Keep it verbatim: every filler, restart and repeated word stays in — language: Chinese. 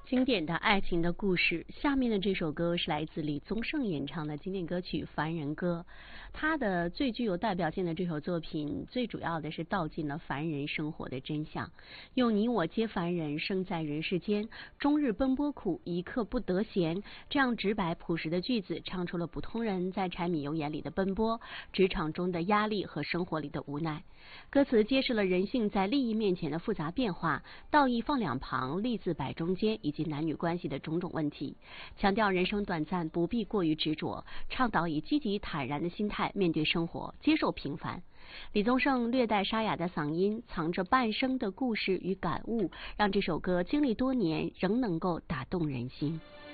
经典的爱情的故事。下面的这首歌是来自李宗盛演唱的经典歌曲《凡人歌》，他的最具有代表性的这首作品，最主要的是道尽了凡人生活的真相，用你我皆凡人，生在人世间，终日奔波苦，一刻不得闲，这样直白朴实的句子，唱出了普通人在柴米油盐里的奔波，职场中的压力和生活里的无奈。歌词揭示了人性在利益面前的复杂变化，道义放两旁，利字摆中间，以及男女关系的种种问题，强调人生短暂，不必过于执着，倡导以积极坦然的心态面对生活，接受平凡。李宗盛略带沙哑的嗓音，藏着半生的故事与感悟，让这首歌经历多年仍能够打动人心。